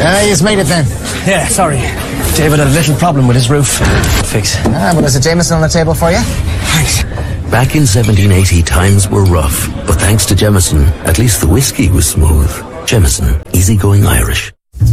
He's made it then. Yeah, sorry. David had a little problem with his roof. Fix. Well, there's a Jameson on the table for you. Thanks. Back in 1780, times were rough, but thanks to Jameson, at least the whiskey was smooth. Jameson, easygoing Irish.